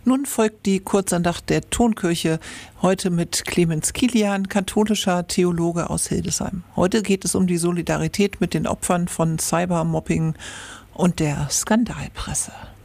Nun folgt die Kurzandacht der Tonkirche, heute mit Clemens Kilian, katholischer Theologe aus Hildesheim. Heute geht es um die Solidarität mit den Opfern von Cybermobbing und der Skandalpresse.